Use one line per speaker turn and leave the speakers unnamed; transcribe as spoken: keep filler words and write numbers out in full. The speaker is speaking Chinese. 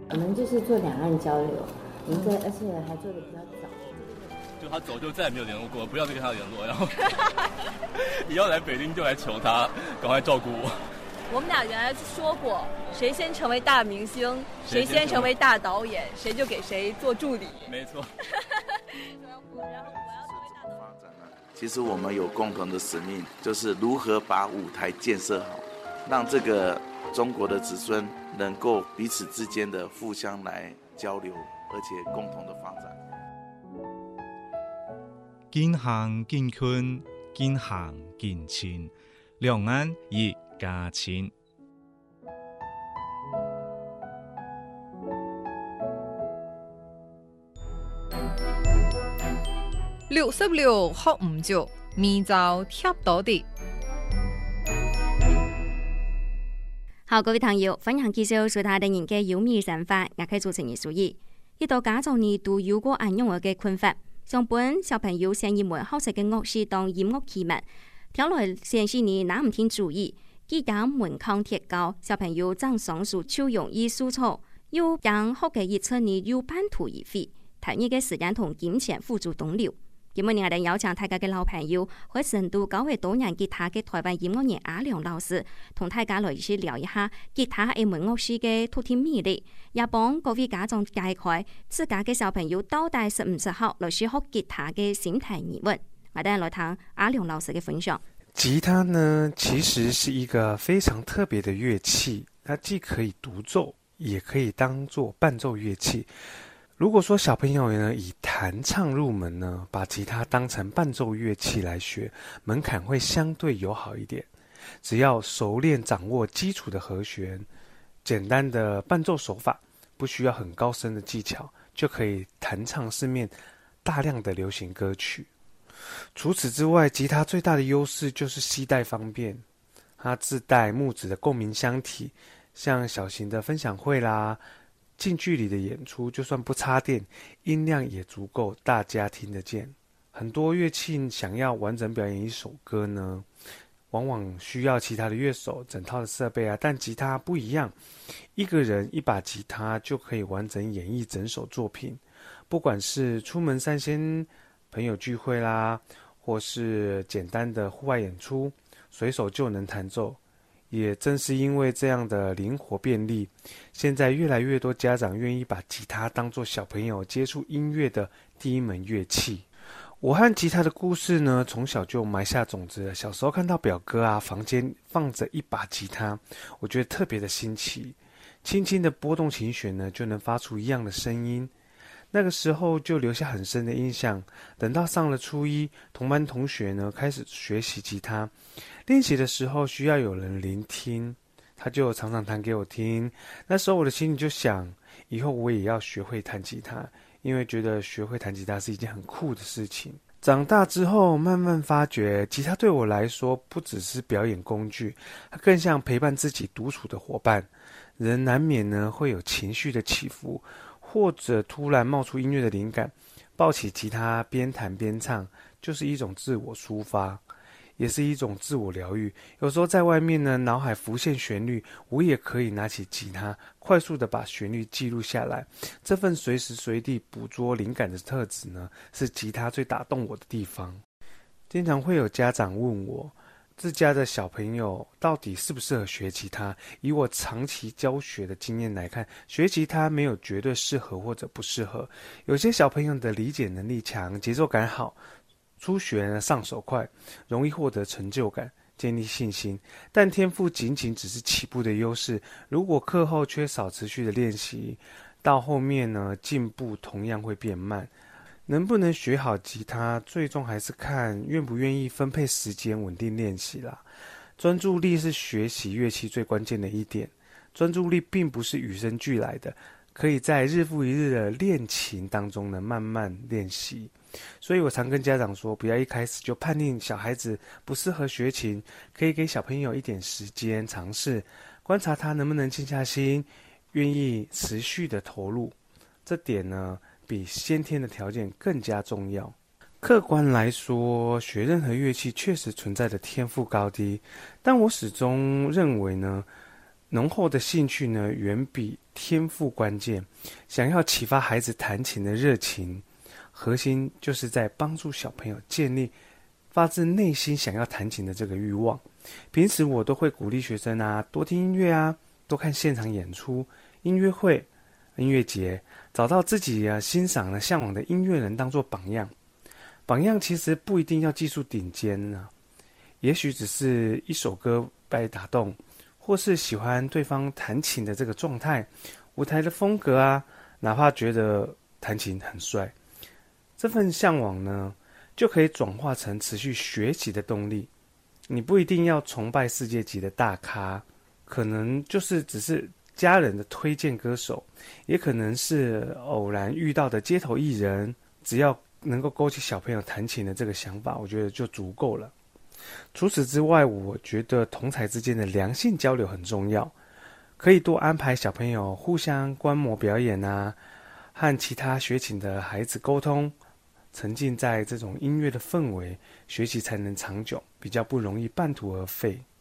我们就是做两岸交流，我们在而且还做的比较早。
就他走就再也没有联络过，不要再跟他联络，然后以后来北京就来求他赶快照顾我。
我们俩原来说过，谁先成为大明星，谁先成为大导演，谁就给谁做助理。
没错。
然后我要成为大导演。
其实我们有共同的使命，就是如何把舞台建设好，让这个中国的子孙能够彼此之间的互相来交流，而且共同的发展。
近乡近近，近乡近亲，两岸一家亲。
六十六學唔足，面罩貼到地。
好，各位朋友，分享介紹屬他的人嘅有名想法，也可以做成藝術業。一到家長呢都有過按用嘅困法，上本小朋友上一門好食嘅樂器當音樂器物，聽來先是呢拿唔聽主意，記得門檻鐵高，小朋友爭上樹就容易輸錯，又將學嘅一出呢又半途而廢，投入嘅時間同金錢付諸東流。今日我哋邀請大家嘅老朋友，喺成都教會多年吉他嘅台灣音樂人阿良老師，同大家來一起聊一下吉他係門樂師嘅獨特魅力，也幫各位家長解開自家嘅小朋友到底適唔適合來學吉他嘅心態疑問。我哋來聽阿良老師嘅分享。
吉他呢，其實是一個非常特別的樂器，它既可以獨奏，也可以當作伴奏樂器。如果說小朋友呢以彈唱入門呢，把吉他當成伴奏樂器來學，門檻會相對友好一點。只要熟練掌握基礎的和弦，簡單的伴奏手法，不需要很高深的技巧，就可以彈唱市面大量的流行歌曲。除此之外，吉他最大的優勢就是攜帶方便，它自帶木質的共鳴箱體，像小型的分享會啦，近距離的演出，就算不插電，音量也足夠大家聽得見。很多樂器想要完整表演一首歌呢，往往需要其他的樂手、整套的設備啊，但吉他不一樣，一個人一把吉他就可以完整演繹整首作品。不管是出門散心、朋友聚會啦，或是簡單的戶外演出，隨手就能彈奏。也正是因為這樣的靈活便利，現在越來越多家長願意把吉他當作小朋友接觸音樂的第一門樂器。我和吉他的故事呢，從小就埋下種子了。小時候看到表哥啊，房間放着一把吉他，我覺得特別的新奇，輕輕的撥動琴弦呢，就能發出一樣的聲音。那個時候就留下很深的印象。等到上了初一，同班同學呢開始學習吉他，練習的時候需要有人聆聽，他就常常彈給我聽。那時候我的心裡就想，以後我也要學會彈吉他，因為覺得學會彈吉他是一件很酷的事情。長大之後，慢慢發覺吉他對我來說不只是表演工具，它更像陪伴自己獨處的夥伴。人難免呢會有情緒的起伏，或者突然冒出音樂的靈感，抱起吉他邊彈邊唱，就是一種自我抒發，也是一種自我療癒。有時候在外面呢，腦海浮現旋律，我也可以拿起吉他，快速的把旋律記錄下來。這份隨時隨地捕捉靈感的特質呢，是吉他最打動我的地方。經常會有家長問我，自家的小朋友到底適不適合學吉他？以我長期教學的經驗來看，學吉他沒有絕對適合或者不適合。有些小朋友的理解能力強，節奏感好，初學上手快，容易獲得成就感，建立信心。但天賦僅僅只是起步的優勢，如果課後缺少持續的練習，到後面呢，進步同樣會變慢。能不能學好吉他，最終還是看願不願意分配時間穩定練習啦。專注力是學習樂器最關鍵的一點，專注力並不是與生俱來的，可以在日復一日的練琴當中呢慢慢練習。所以我常跟家長說，不要一開始就判定小孩子不適合學琴，可以給小朋友一點時間嘗試，觀察他能不能靜下心，願意持續的投入。這點呢比先天的條件更加重要。客觀來說，學任何樂器確實存在的天賦高低，但我始終認為呢， 浓厚的兴趣呢，远比天赋关键。想要启发孩子弹琴的热情，核心就是在帮助小朋友建立发自内心想要弹琴的这个欲望。平时我都会鼓励学生啊，多听音乐啊，多看现场演出、音乐会、音乐节，找到自己啊欣赏的、向往的音乐人当作榜样。榜样其实不一定要技术顶尖啊，也许只是一首歌被打动，或是喜欢对方弹琴的这个状态、舞台的风格啊，哪怕觉得弹琴很帅，这份向往呢，就可以转化成持续学习的动力。你不一定要崇拜世界级的大咖，可能就是只是家人的推荐歌手，也可能是偶然遇到的街头艺人，只要能够勾起小朋友弹琴的这个想法，我觉得就足够了。除此之外，我觉得同侪之间的良性交流很重要，可以多安排小朋友互相观摩表演啊，和其他学琴的孩子沟通，沉浸在这种音乐的氛围，学习才能长久，比较不容易半途而废。